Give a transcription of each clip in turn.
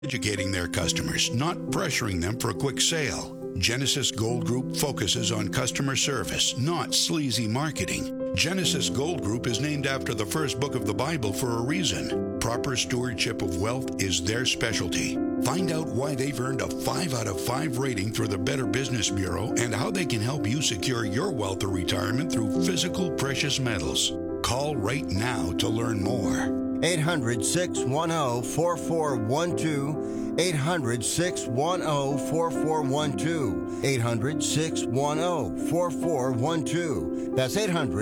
Educating their customers, not pressuring them for a quick sale. Genesis Gold Group focuses on customer service, not sleazy marketing. Genesis Gold Group is named after the first book of the Bible for a reason. Proper stewardship of wealth is their specialty. Find out why they've earned a 5 out of 5 rating through the Better Business Bureau and how they can help you secure your wealth or retirement through physical precious metals. Call right now to learn more. 800-610-4412. 800-610-4412. 800-610-4412. That's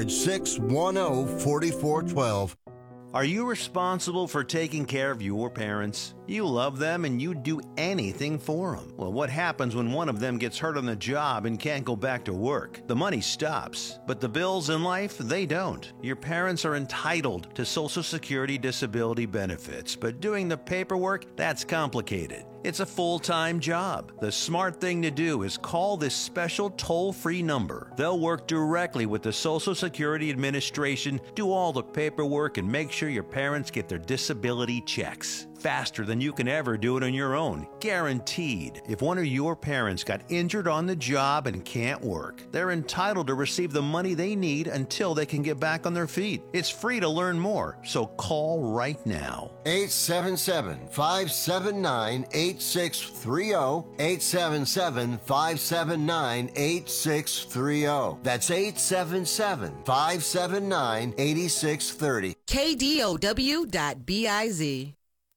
800-610-4412. Are you responsible for taking care of your parents? You love them and you'd do anything for them. Well, what happens when one of them gets hurt on the job and can't go back to work? The money stops, but the bills in life, they don't. Your parents are entitled to Social Security disability benefits, but doing the paperwork, that's complicated. It's a full-time job. The smart thing to do is call this special toll-free number. They'll work directly with the Social Security Administration, do all the paperwork, and make sure your parents get their disability checks. Faster than you can ever do it on your own. Guaranteed. If one of your parents got injured on the job and can't work, they're entitled to receive the money they need until they can get back on their feet. It's free to learn more, so call right now. 877-579-8630. 877-579-8630. That's 877-579-8630. KDOW.biz.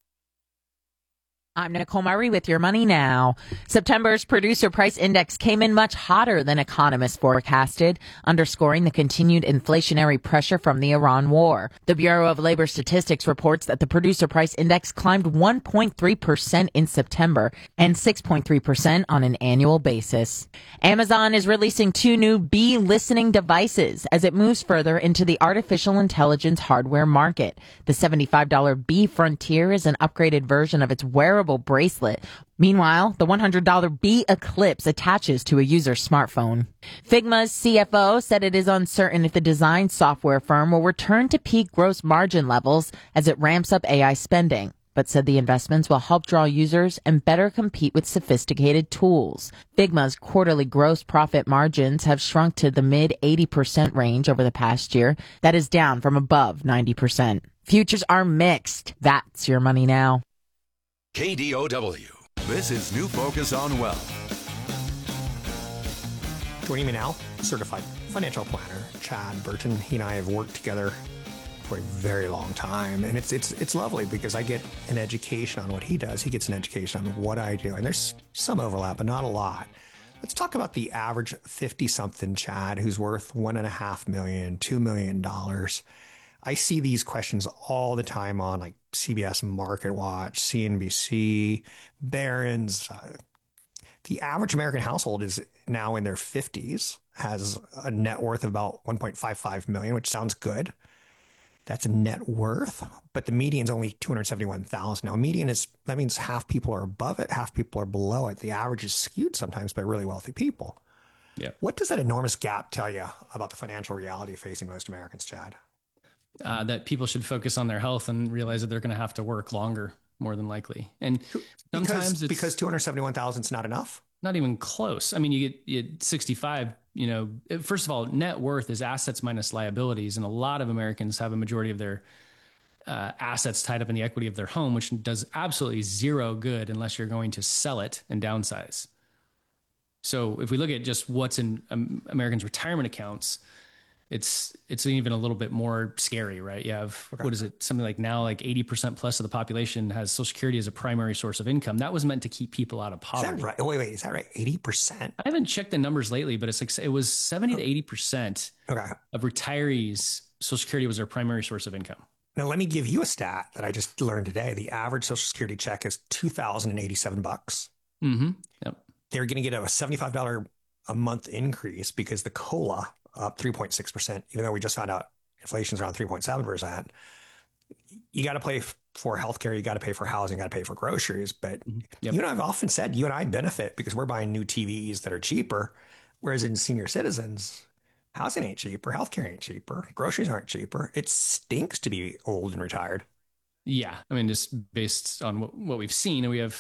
I'm Nicole Murray with Your Money Now. September's producer price index came in much hotter than economists forecasted, underscoring the continued inflationary pressure from the Iran war. The Bureau of Labor Statistics reports that the producer price index climbed 1.3% in September and 6.3% on an annual basis. Amazon is releasing 2 new Bee listening devices as it moves further into the artificial intelligence hardware market. The $75 Bee Frontier is an upgraded version of its wearable bracelet. Meanwhile, the $100 Bee Eclipse attaches to a user's smartphone. Figma's CFO said it is uncertain if the design software firm will return to peak gross margin levels as it ramps up AI spending, but said the investments will help draw users and better compete with sophisticated tools. Figma's quarterly gross profit margins have shrunk to the mid-80% range over the past year. That is down from above 90%. Futures are mixed. That's Your Money Now. KDOW. This is New Focus on Wealth. Joining me now, certified financial planner Chad Burton. He and I have worked together for a very long time, and it's lovely because I get an education on what he does. He gets an education on what I do, and there's some overlap, but not a lot. Let's talk about the average 50-something Chad who's worth $1.5 million, $2 million. I see these questions all the time on like CBS Market Watch, CNBC, Barron's. The average American household is now in their 50s, has a net worth of about $1.55 million, which sounds good. That's a net worth, but the median's only $271,000. Now, that means half people are above it, half people are below it. The average is skewed sometimes by really wealthy people. Yeah. What does that enormous gap tell you about the financial reality facing most Americans, Chad? That people should focus on their health and realize that they're going to have to work longer, more than likely. And sometimes because 271,000 is not enough. Not even close. I mean, you get 65. First of all, net worth is assets minus liabilities, and a lot of Americans have a majority of their assets tied up in the equity of their home, which does absolutely zero good unless you're going to sell it and downsize. So if we look at just what's in Americans' retirement accounts, it's even a little bit more scary, right? You have, what is it? Something like now, like 80% plus of the population has Social Security as a primary source of income. That was meant to keep people out of poverty. Is that right? Wait, is that right? 80%? I haven't checked the numbers lately, but it's like, it was 70 to 80% of retirees, Social Security was their primary source of income. Now, let me give you a stat that I just learned today. The average Social Security check is $2,087. Mm-hmm. Yep. They're going to get a $75 a month increase because the COLA up 3.6%, even though we just found out inflation's around 3.7%. You got to pay for healthcare, you got to pay for housing, you got to pay for groceries. But you and I've often said, you and I benefit because we're buying new TVs that are cheaper, whereas in senior citizens, housing ain't cheaper, healthcare ain't cheaper, groceries aren't cheaper. It stinks to be old and retired. Yeah. I mean, just based on what we've seen, and we have